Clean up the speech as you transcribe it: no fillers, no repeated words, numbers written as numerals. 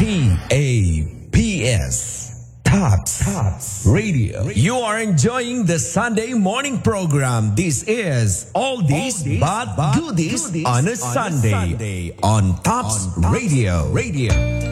TAPS. Tots Radio. You are enjoying the Sunday morning program. This is All This But Goodies on a Sunday on Tots Radio.